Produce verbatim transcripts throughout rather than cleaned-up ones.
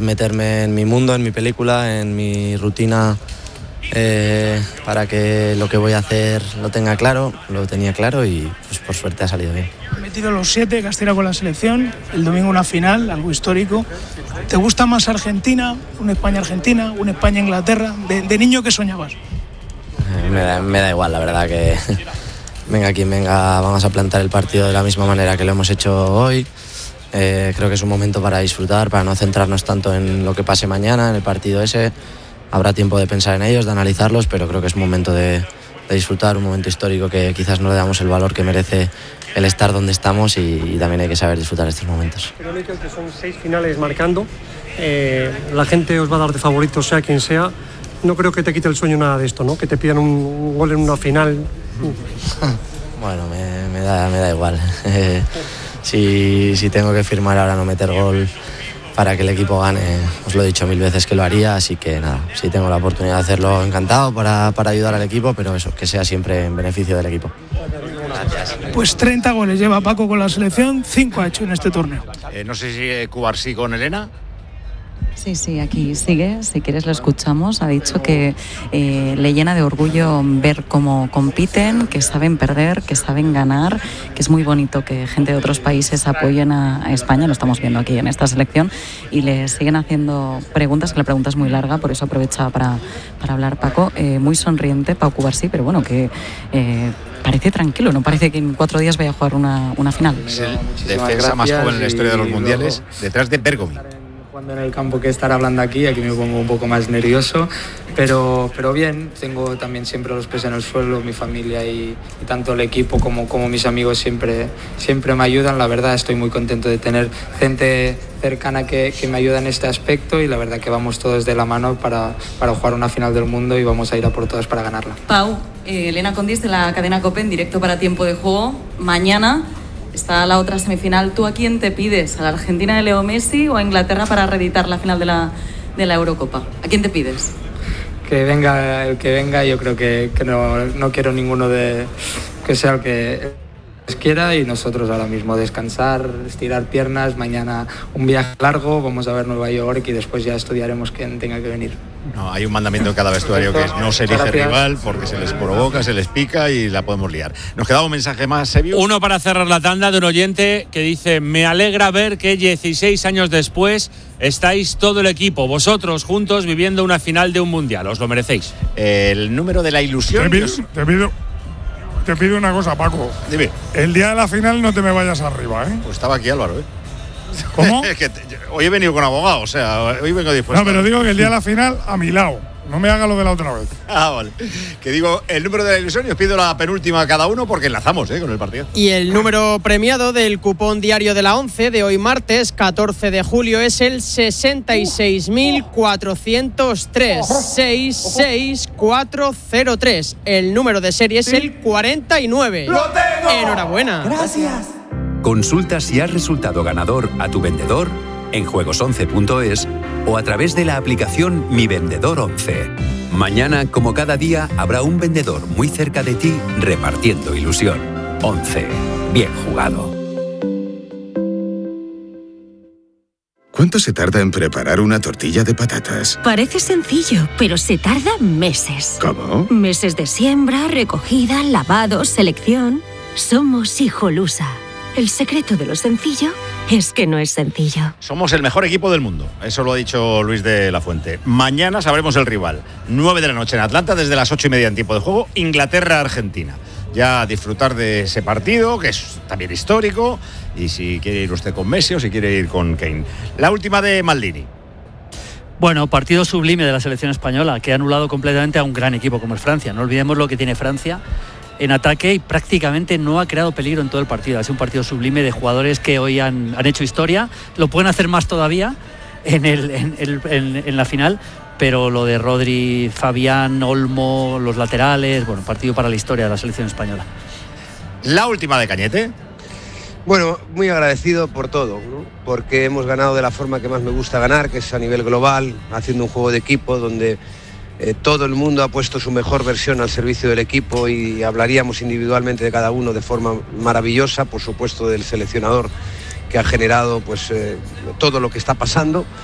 meterme en mi mundo, en mi película, en mi rutina, eh, para que lo que voy a hacer lo tenga claro, lo tenía claro y pues por suerte ha salido bien. He metido los siete, Castilla con la selección, el domingo una final, algo histórico. ¿Te gusta más Argentina, una España-Argentina, una España-Inglaterra? ¿De, de niño qué soñabas? Eh, me, da, me da igual, la verdad que venga quien venga, vamos a plantar el partido de la misma manera que lo hemos hecho hoy. Eh, creo que es un momento para disfrutar, para no centrarnos tanto en lo que pase mañana, en el partido ese. Habrá tiempo de pensar en ellos, de analizarlos, pero creo que es un momento de, de disfrutar, un momento histórico que quizás no le damos el valor que merece el estar donde estamos y, y también hay que saber disfrutar estos momentos. Pero Mikel, que son seis finales marcando, eh, la gente os va a dar de favorito, sea quien sea. No creo que te quite el sueño nada de esto, ¿no? Que te pidan un, un gol en una final. Bueno, me, me, da, me da igual. Si, si tengo que firmar ahora no meter gol para que el equipo gane, os lo he dicho mil veces que lo haría, así que nada, si tengo la oportunidad de hacerlo, encantado para, para ayudar al equipo, pero eso, que sea siempre en beneficio del equipo. Gracias. Pues treinta goles lleva Paco con la selección, cinco ha hecho en este torneo. Eh, no sé si eh, Cubarsí con Elena. Sí, sí, aquí sigue, si quieres lo escuchamos. Ha dicho que eh, le llena de orgullo ver cómo compiten, que saben perder, que saben ganar, que es muy bonito que gente de otros países apoyen a, a España, lo estamos viendo aquí en esta selección, y le siguen haciendo preguntas, que la pregunta es muy larga, por eso aprovechaba para, para hablar Paco. Eh, muy sonriente, Pau Cubarsí, pero bueno, que... Eh, parece tranquilo, no parece que en cuatro días vaya a jugar una, una final. Es el defensa más joven en la historia de los mundiales, detrás de Bergomi. Cuando en el campo que estar hablando aquí, aquí me pongo un poco más nervioso, pero, pero bien, tengo también siempre los pies en el suelo, mi familia y, y tanto el equipo como, como mis amigos siempre, siempre me ayudan. La verdad estoy muy contento de tener gente cercana que, que me ayuda en este aspecto y la verdad que vamos todos de la mano para, para jugar una final del mundo y vamos a ir a por todas para ganarla. Pau, eh, Elena Condis de la cadena COPE en directo para Tiempo de Juego. Mañana está la otra semifinal. ¿Tú a quién te pides? ¿A la Argentina de Leo Messi o a Inglaterra para reeditar la final de la, de la Eurocopa? ¿A quién te pides? Que venga el que venga, yo creo que, que no, no quiero ninguno de que sea el que quiera y nosotros ahora mismo descansar, estirar piernas, mañana un viaje largo, vamos a ver Nueva York y después ya estudiaremos quién tenga que venir. No, hay un mandamiento en cada vestuario que es no se elige rival porque se les provoca, se les pica y la podemos liar. Nos quedaba un mensaje más, Sevio. Uno para cerrar la tanda de un oyente que dice: me alegra ver que dieciséis años después estáis todo el equipo, vosotros juntos viviendo una final de un mundial, os lo merecéis. El número de la ilusión. Te pido, te pido, te pido una cosa, Paco. Dime. El día de la final no te me vayas arriba, ¿eh? Pues estaba aquí Álvaro, ¿eh? ¿Cómo? que te, hoy he venido con abogado, o sea, hoy vengo dispuesto. No, pero digo que el día de la final a mi lado. No me haga lo de la otra vez. Ah, vale. Que digo el número de la ilusión y os pido la penúltima a cada uno porque enlazamos ¿eh? con el partido. Y el número premiado del cupón diario de la once de hoy martes, catorce de julio, es el sesenta y seis mil cuatrocientos tres. seis seis cuatro cero tres. El número de serie es el cuarenta y nueve. ¡Lo tengo! Enhorabuena. Gracias. Consulta si has resultado ganador a tu vendedor en juegos once punto es o a través de la aplicación Mi Vendedor once. Mañana, como cada día, habrá un vendedor muy cerca de ti repartiendo ilusión. once. Bien jugado. ¿Cuánto se tarda en preparar una tortilla de patatas? Parece sencillo, pero se tarda meses. ¿Cómo? Meses de siembra, recogida, lavado, selección. Somos Hijolusa. El secreto de lo sencillo es que no es sencillo. Somos el mejor equipo del mundo, eso lo ha dicho Luis de la Fuente. Mañana sabremos el rival. nueve de la noche en Atlanta, desde las ocho y media en tiempo de juego, Inglaterra-Argentina. Ya a disfrutar de ese partido, que es también histórico, y si quiere ir usted con Messi o si quiere ir con Kane. La última de Maldini. Bueno, partido sublime de la selección española, que ha anulado completamente a un gran equipo como es Francia. No olvidemos lo que tiene Francia en ataque y prácticamente no ha creado peligro en todo el partido. Ha sido un partido sublime de jugadores que hoy han, han hecho historia, lo pueden hacer más todavía en, el, en, el, en, en la final, pero lo de Rodri, Fabián, Olmo, los laterales, bueno, partido para la historia de la selección española. La última de Cañete. Bueno, muy agradecido por todo, ¿no? Porque hemos ganado de la forma que más me gusta ganar, que es a nivel global, haciendo un juego de equipo donde Eh, todo el mundo ha puesto su mejor versión al servicio del equipo y hablaríamos individualmente de cada uno de forma maravillosa, por supuesto del seleccionador que ha generado pues eh, todo lo que está pasando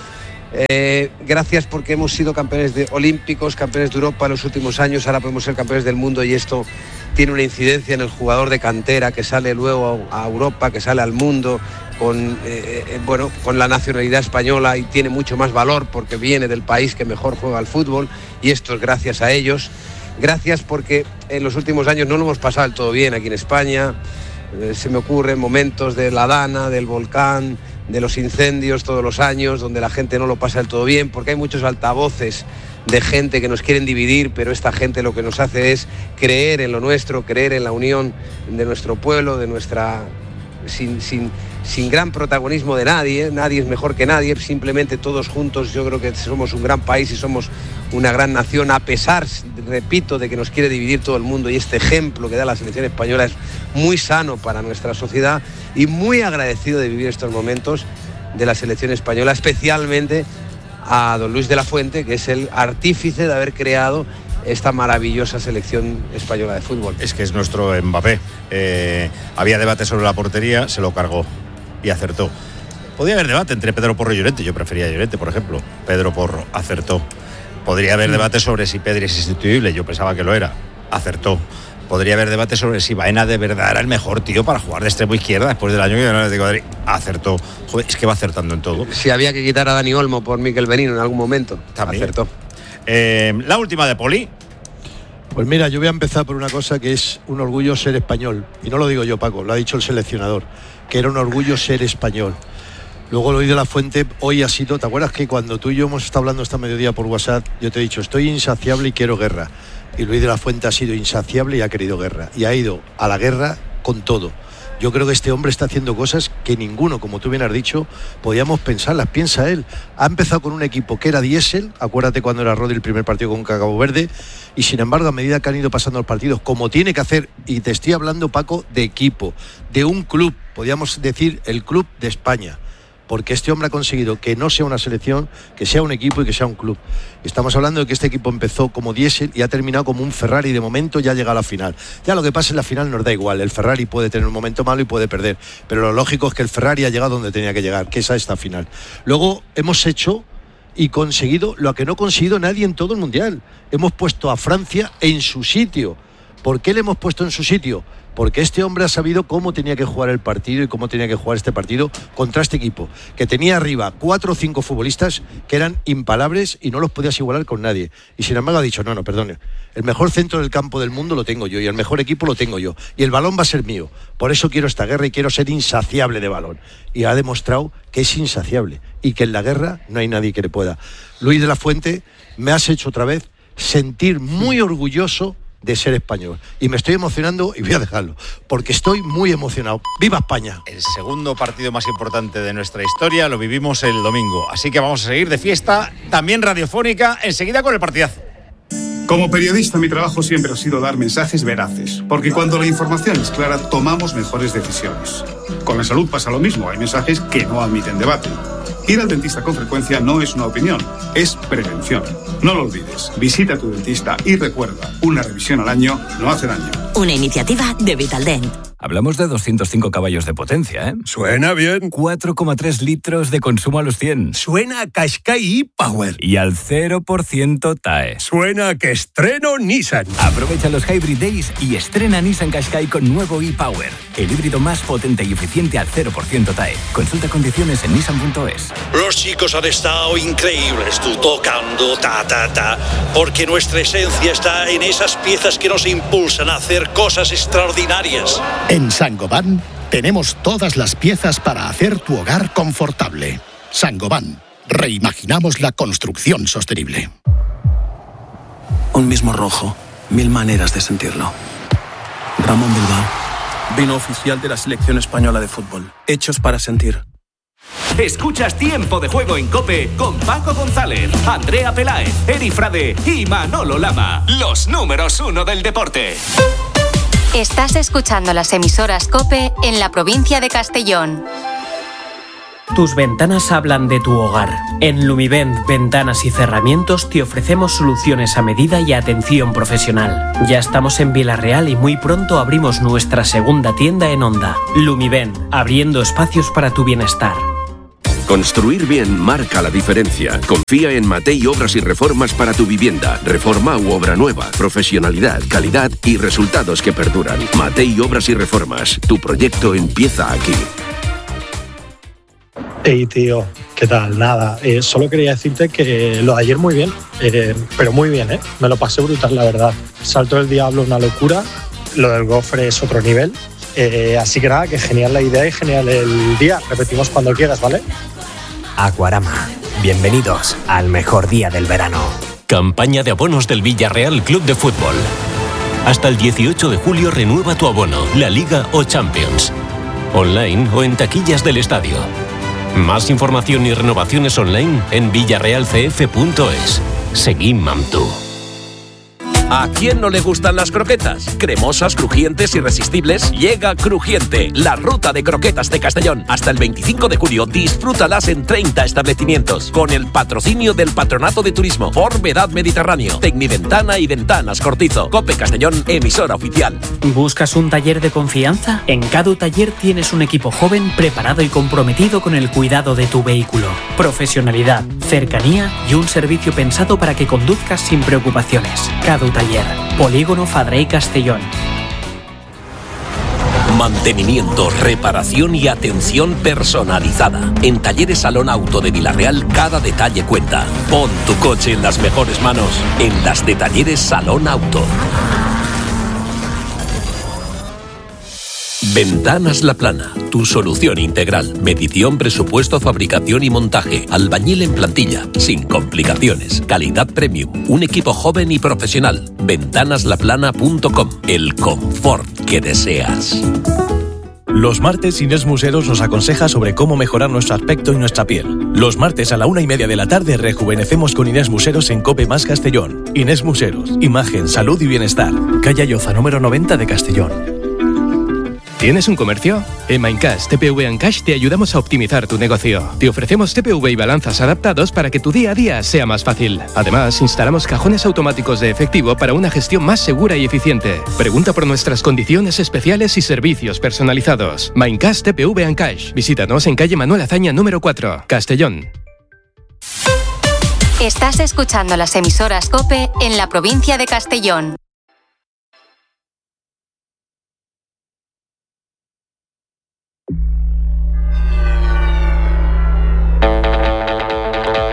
Eh, gracias porque hemos sido campeones de olímpicos, campeones de Europa en los últimos años, ahora podemos ser campeones del mundo y esto tiene una incidencia en el jugador de cantera que sale luego a Europa, que sale al mundo con, eh, bueno, con la nacionalidad española y tiene mucho más valor porque viene del país que mejor juega al fútbol y esto es gracias a ellos. Gracias porque en los últimos años no lo hemos pasado del todo bien aquí en España. Eh, se me ocurren momentos de la Dana, del volcán, de los incendios todos los años, donde la gente no lo pasa del todo bien, porque hay muchos altavoces de gente que nos quieren dividir, pero esta gente lo que nos hace es creer en lo nuestro, creer en la unión de nuestro pueblo, de nuestra... sin, sin, sin gran protagonismo de nadie, nadie es mejor que nadie, simplemente todos juntos yo creo que somos un gran país y somos una gran nación, a pesar, repito, de que nos quiere dividir todo el mundo y este ejemplo que da la selección española es muy sano para nuestra sociedad y muy agradecido de vivir estos momentos de la selección española, especialmente a don Luis de la Fuente, que es el artífice de haber creado esta maravillosa selección española de fútbol. Es que es nuestro Mbappé. Eh, había debate sobre la portería, se lo cargó y acertó. Podría haber debate entre Pedro Porro y Llorente, yo prefería a Llorente, por ejemplo. Pedro Porro acertó. Podría haber debate sobre si Pedri es insustituible, yo pensaba que lo era, acertó. Podría haber debate sobre si Baena de verdad era el mejor tío para jugar de extremo izquierda después del año que ganó el Atlético de Madrid. Acertó. Joder, es que va acertando en todo. Si había que quitar a Dani Olmo por Mikel Benino en algún momento, también acertó. Eh, la última de Poli. Pues mira, yo voy a empezar por una cosa que es un orgullo ser español. Y no lo digo yo, Paco, lo ha dicho el seleccionador, que era un orgullo ser español. Luego Luis de la Fuente hoy ha sido, ¿te acuerdas que cuando tú y yo hemos estado hablando esta mediodía por WhatsApp, yo te he dicho, estoy insaciable y quiero guerra? Y Luis de la Fuente ha sido insaciable y ha querido guerra. Y ha ido a la guerra con todo. Yo creo que este hombre está haciendo cosas que ninguno, como tú bien has dicho, podíamos pensarlas. Piensa él. Ha empezado con un equipo que era diésel, acuérdate cuando era Rodri el primer partido con Cabo Verde, y sin embargo, a medida que han ido pasando los partidos, como tiene que hacer, y te estoy hablando, Paco, de equipo, de un club, podríamos decir el club de España, porque este hombre ha conseguido que no sea una selección, que sea un equipo y que sea un club. Estamos hablando de que este equipo empezó como diésel y ha terminado como un Ferrari, de momento ya ha llegado a la final. Ya lo que pasa en la final nos da igual, el Ferrari puede tener un momento malo y puede perder, pero lo lógico es que el Ferrari ha llegado donde tenía que llegar, que es a esta final. Luego hemos hecho y conseguido lo que no ha conseguido nadie en todo el Mundial. Hemos puesto a Francia en su sitio. ¿Por qué le hemos puesto en su sitio? Porque este hombre ha sabido cómo tenía que jugar el partido y cómo tenía que jugar este partido contra este equipo, que tenía arriba cuatro o cinco futbolistas que eran impalables y no los podías igualar con nadie. Y sin embargo ha dicho, no, no, perdone, el mejor centro del campo del mundo lo tengo yo y el mejor equipo lo tengo yo y el balón va a ser mío. Por eso quiero esta guerra y quiero ser insaciable de balón. Y ha demostrado que es insaciable y que en la guerra no hay nadie que le pueda. Luis de la Fuente, me has hecho otra vez sentir muy orgulloso de ser español. Y me estoy emocionando y voy a dejarlo, porque estoy muy emocionado. ¡Viva España! El segundo partido más importante de nuestra historia lo vivimos el domingo, así que vamos a seguir de fiesta, también radiofónica, enseguida con el partidazo. Como periodista, mi trabajo siempre ha sido dar mensajes veraces, porque cuando la información es clara, tomamos mejores decisiones. Con la salud pasa lo mismo, hay mensajes que no admiten debate. Ir al dentista con frecuencia no es una opinión, es prevención. No lo olvides, visita a tu dentista y recuerda, una revisión al año no hace daño. Una iniciativa de Vitaldent. Hablamos de doscientos cinco caballos de potencia, ¿eh? Suena bien. cuatro coma tres litros de consumo a los cien. Suena a Qashqai e-Power. Y al cero por ciento T A E. Suena a que estreno Nissan. Aprovecha los Hybrid Days y estrena Nissan Qashqai con nuevo e-Power. El híbrido más potente y eficiente al cero por ciento T A E. Consulta condiciones en nissan punto es. Los chicos han estado increíbles, tú tocando, ta, ta, ta. Porque nuestra esencia está en esas piezas que nos impulsan a hacer cosas extraordinarias. En Saint-Gobain tenemos todas las piezas para hacer tu hogar confortable. Saint-Gobain, reimaginamos la construcción sostenible. Un mismo rojo, mil maneras de sentirlo. Ramón Bilbao, vino oficial de la selección española de fútbol. Hechos para sentir. Escuchas Tiempo de Juego en COPE con Paco González, Andrea Peláez, Eri Frade y Manolo Lama. Los números uno del deporte. Estás escuchando las emisoras COPE en la provincia de Castellón. Tus ventanas hablan de tu hogar. En Lumivent Ventanas y Cerramientos te ofrecemos soluciones a medida y atención profesional. Ya estamos en Villarreal y muy pronto abrimos nuestra segunda tienda en Onda. Lumivent, abriendo espacios para tu bienestar. Construir bien marca la diferencia. Confía en Matei Obras y Reformas para tu vivienda. Reforma u obra nueva. Profesionalidad, calidad y resultados que perduran. Matei Obras y Reformas. Tu proyecto empieza aquí. Hey tío, ¿qué tal? Nada, eh, solo quería decirte que lo de ayer muy bien, eh, pero muy bien, ¿eh? Me lo pasé brutal, la verdad. Salto del diablo, una locura. Lo del gofre es otro nivel. Eh, así que nada, que genial la idea y genial el día. Repetimos cuando quieras, ¿vale? Aquarama, bienvenidos al mejor día del verano. Campaña de abonos del Villarreal Club de Fútbol. Hasta el dieciocho de julio renueva tu abono, la Liga o Champions. Online o en taquillas del estadio. Más información y renovaciones online en villarreal c f punto es. Seguim amb tu. ¿A quién no le gustan las croquetas? Cremosas, crujientes, irresistibles. Llega Crujiente, la ruta de croquetas de Castellón. Hasta el veinticinco de julio, disfrútalas en treinta establecimientos. Con el patrocinio del Patronato de Turismo, Forvedad Mediterráneo, Tecniventana y Ventanas Cortizo. Cope Castellón, emisora oficial. ¿Buscas un taller de confianza? En Cadu Taller tienes un equipo joven, preparado y comprometido con el cuidado de tu vehículo. Profesionalidad, cercanía y un servicio pensado para que conduzcas sin preocupaciones. Cadu Taller. Polígono Fadrey Castellón. Mantenimiento, reparación y atención personalizada. En Talleres Salón Auto de Villarreal cada detalle cuenta. Pon tu coche en las mejores manos en las de Talleres Salón Auto. Ventanas La Plana, tu solución integral. Medición, presupuesto, fabricación y montaje. Albañil en plantilla, sin complicaciones. Calidad premium. Un equipo joven y profesional. ventanas la plana punto com. El confort que deseas. Los martes Inés Museros nos aconseja sobre cómo mejorar nuestro aspecto y nuestra piel. Los martes a la una y media de la tarde rejuvenecemos con Inés Museros en Cope Más Castellón. Inés Museros, imagen, salud y bienestar. Calle Lloza número noventa de Castellón. ¿Tienes un comercio? En Mindcash T P V Encash te ayudamos a optimizar tu negocio. Te ofrecemos T P V y balanzas adaptados para que tu día a día sea más fácil. Además, instalamos cajones automáticos de efectivo para una gestión más segura y eficiente. Pregunta por nuestras condiciones especiales y servicios personalizados. Mindcash T P V Encash. Visítanos en calle Manuel Azaña número cuatro, Castellón. Estás escuchando las emisoras COPE en la provincia de Castellón.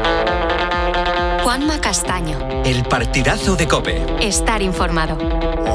Juanma Castaño. El partidazo de COPE. Estar informado.